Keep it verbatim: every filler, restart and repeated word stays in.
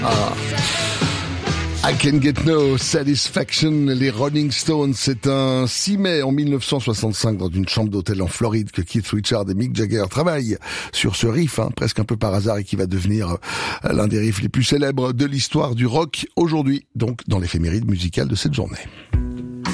Ah. I can get no satisfaction, les Rolling Stones. C'est un six mai en mille neuf cent soixante-cinq dans une chambre d'hôtel en Floride que Keith Richards et Mick Jagger travaillent sur ce riff, hein, presque un peu par hasard, et qui va devenir euh, l'un des riffs les plus célèbres de l'histoire du rock aujourd'hui, donc dans l'éphéméride musicale de cette journée.